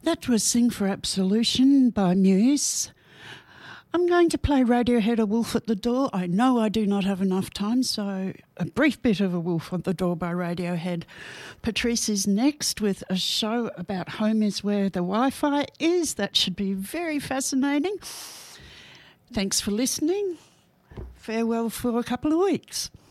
That was Sing for Absolution by Muse. I'm going to play Radiohead, A Wolf at the Door. I know I do not have enough time, so a brief bit of A Wolf at the Door by Radiohead. Patrice is next with a show about home is where the Wi-Fi is. That should be very fascinating. Thanks for listening. Farewell for a couple of weeks.